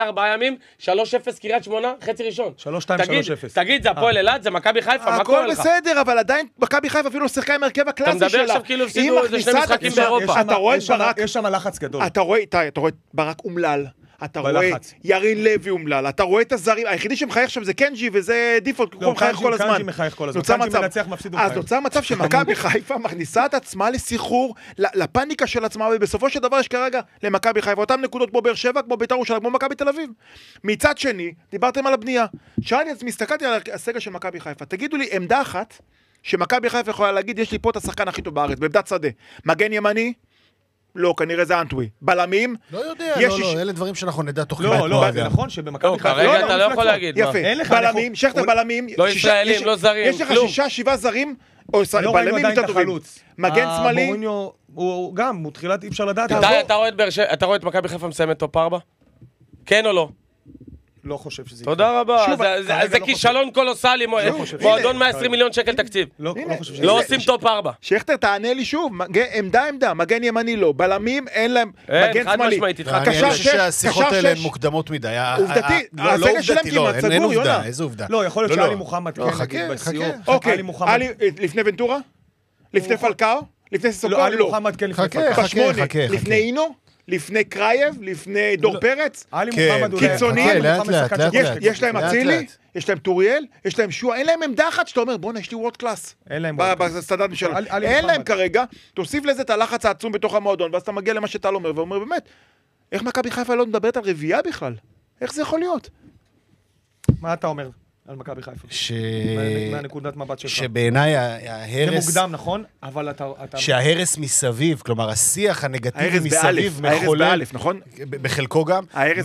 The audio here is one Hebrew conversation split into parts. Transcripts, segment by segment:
4 ימים, 3-0 קריית שמונה, חצי ראשון. 3-2, 3-0. תגיד, זה הפועל אלעד, זה מכבי חיפה, מה קורה לך? הכל בסדר, אבל עדיין מכבי חיפה אפילו שיחקה עם הרכב הקלאסי שלה. אתה מדבר עכשיו כאילו הפסידו איזה 2 משחקים באירופה. אתה רואה את ברק, יש שם לחץ גדול. אתה רואה את ברק אומלל. אתה רואה ירין לוי אומלל, אתה רואה את הזרים, היחידי שמחייך שם זה קנג'י וזה דיפולט, הוא מחייך כל הזמן. קנג'י מחייך כל הזמן, קנג'י מנצח מפסיד ומחייך. אז נוצר מצב שמכבי חיפה מכניסה את עצמה לסחרור, לפניקה של עצמה, ובסופו של דבר יש כרגע למכבי חיפה, אותם נקודות כמו באר שבע, כמו בית"ר ירושלים, כמו מכבי תל אביב. מצד שני, דיברתם על הבנייה. הסתכלתי על הסגל של מכבי חיפה, תגידו לי עמדה אחת שמכבי חיפה יכולה להגיד, יש לי פה את השחקן הכי טוב בארץ, בעמדת שדה. מגן ימני? לא, כנראה זה אנטווי. בלמים? לא יודע, לא, אלה דברים שאנחנו נדע תוך כמעט. לא, זה נכון שבמכבי חיפה... כרגע אתה לא יכול להגיד. יפה. בלמים, שכתר בלמים. לא ישראלים, לא זרים, כלום. יש לך 6-7 זרים, או לא ראינו עדיין את החלוץ. מגן שמאלי. מוריניו, הוא גם, הוא תחילת אי אפשר לדעת. אתה רואה את מכבי חיפה מסיימת טופ 4? כן או לא? לא חושב שזה תודה רבה, זה כישלון קולוסלי, מועדון 120 מיליון שקל תקציב. לא עושים טופ 4. שכתר, תענה לי שוב, עמדה, מגן ימני לא, בלמים אין להם, מגן שמאלי. אני חושב שהשיחות האלה הן מוקדמות מדי. עובדתי, הסגל שלהם כמעט סגור, יונה. איזה עובדה? לא, יכול להיות שאלי מוחמד כן נגיד בסיור. אוקיי, לפני ונטורה? לפני פלקאו? לפני ססוקו? לא, אלי מוחמד כן לפני פלקאו. לפני אינו? לפני קרייב, לפני דור פרץ, קיצוני, יש להם אצילי, יש להם טוריאל, יש להם שואה, אין להם עמדה אחת שאתה אומר, בוא יש לי וורד קלאס, בסטנדרט משל, אין להם כרגע, תוסיף לזה את הלחץ העצום בתוך המועדון, ואז אתה מגיע למה שטל אומר, ואומר באמת, איך מכבי חיפה לא מדברת על רביעייה בכלל? איך זה יכול להיות? מה אתה אומר על מכבי חיפה? מהנקודת מבט שלך. שבעיניי ההרס... זה מוקדם, נכון? אבל אתה... שההרס מסביב, כלומר השיח הנגטיבי מסביב מחולל... ההרס באלף, נכון? בחלקו גם.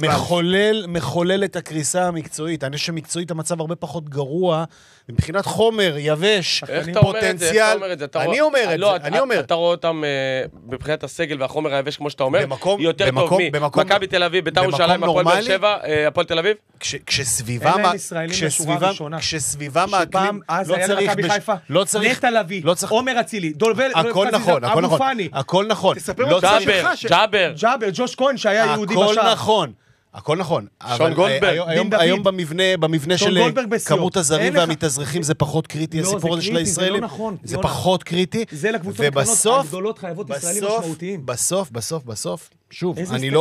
מחולל את הקריסה המקצועית. אני חושב שמקצועית המצב הרבה פחות גרוע, מבחינת חומר, יבש, פוטנציאל. אני אומר את זה, אני אומר. אתה רואה אותם מבחינת הסגל והחומר היבש, כמו שאתה אומר, יותר טוב ממכבי תל אביב, בית"ר ירושלים, הפועל באר שבע, הפועל תל אביב. כשסביבם שפעם אז היה למכבי חיפה, נטע לביא, עומר אצילי, דולבל, הכל נכון, הכל נכון. ג'אבר, ג'וש כהן שהיה יהודי בשער. הכל נכון. שון גולדברג. היום במבנה של כמות הזרים והמתאזרחים זה פחות קריטי, הסיפור הזה של הישראלים. זה פחות קריטי. זה לקבוצות הקטנות הגדולות חייבות ישראלים משמעותיים. בסוף, שוב,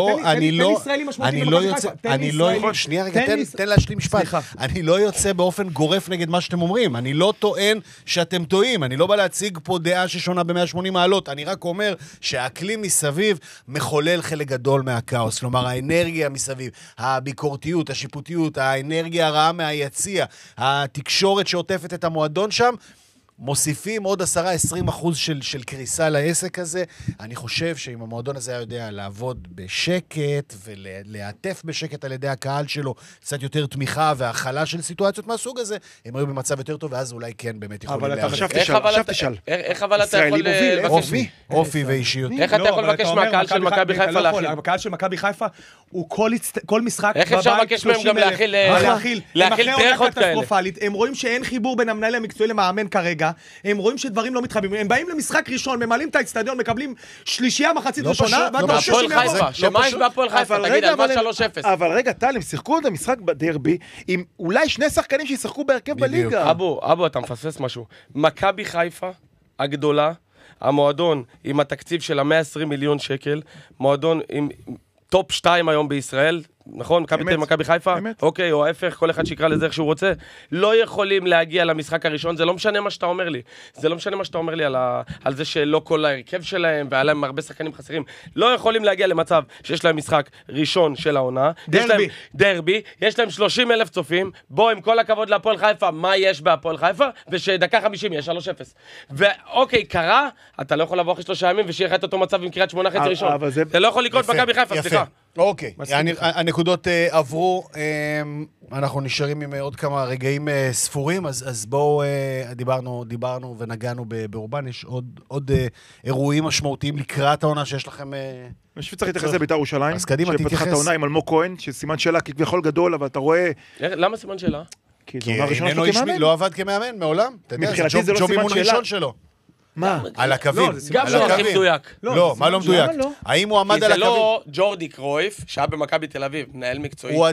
אני לא יכול, שנייה רגע, תן להשלים משפט. אני לא יוצא באופן גורף נגד מה שאתם אומרים. אני לא טוען שאתם טועים. אני לא בא להציג פה דעה ששונה ב-180 מעלות. אני רק אומר שהאקלים מסביב מחולל חלק גדול מהכאוס. כלומר, האנרגיה מסביב, הביקורתיות, השיפוטיות, האנרגיה הרעה מהיציע, התקשורת שעוטפת את המועדון שם, מוסיפים עוד 10-20% של קריסה לעסק הזה. אני חושב שאם המועדון הזה היה יודע לעבוד בשקט ולהעטף בשקט על ידי הקהל שלו, קצת יותר תמיכה והכלה של סיטואציות מהסוג הזה, הם היו במצב יותר טוב, ואז אולי כן באמת יכולים להעבוד. עכשיו תשאל. איך אבל אתה יכול לבקש? אופי ואישיות. איך אתה יכול לבקש מהקהל של מכבי חיפה להכיל? הקהל של מכבי חיפה הוא כל משחק איך אפשר לבקש מהם גם להכיל פרחות כאלה? הם רואים שאין חיבור בין המנהל המקצועי למאמן כרגע. הם רואים שדברים לא מתחברים, הם באים למשחק ראשון, ממלאים את האצטדיון, מקבלים שלישייה מחצית ראשונה, שמה יש בהפועל חיפה? תגיד, על מה 3-0? אבל רגע, טל, הם שיחקו את המשחק בדרבי, עם אולי 2 שחקנים שישחקו בהרכב בליגה. אבו, אתה מפספס משהו. מכבי חיפה הגדולה, המועדון עם התקציב של 120 מיליון שקל, מועדון עם טופ 2 היום בישראל, נכון? מכבי חיפה? אוקיי, או ההפך, כל אחד שיקרא לזה איך שהוא רוצה. לא יכולים להגיע למשחק הראשון, זה לא משנה מה שאתה אומר לי. זה לא משנה מה שאתה אומר לי על זה שלא כל ההרכב שלהם, והיה להם הרבה שחקנים חסרים. לא יכולים להגיע למצב שיש להם משחק ראשון של העונה. דרבי. יש להם 30,000 צופים. בוא, עם כל הכבוד להפועל חיפה, מה יש בהפועל חיפה? ושדקה 50 יש 3-0. ואוקיי, קרה, אתה לא יכול לבוא אחרי 3 ימים ושיהיה לך את אותו מצב עם קריית שמונה חצי ראשון. זה לא יכול לקרות מכבי חיפה, סליחה. אוקיי, הנקודות עברו, אנחנו נשארים עם עוד כמה רגעים ספורים, אז בואו, דיברנו ונגענו ברובן, יש עוד אירועים משמעותיים לקראת העונה שיש לכם... אני חושב שצריך להתייחס לבית"ר ירושלים, אז קדימה, תתייחס. שפתחה את העונה עם אלמוג כהן, שסימן שאלה כביכול גדול, אבל אתה רואה... למה סימן שאלה? כי זו עונה ראשונה שלו כמאמן. לא עבד כמאמן מעולם, מבחינתי זה לא סימן שאלה. מה? על הקווים. גם לא הכי מדויק. לא, מה לא מדויק? האם הוא עמד על הקווים? זה לא ג'ורדי קרויף, שהיה במכבי תל אביב, מנהל מקצועי.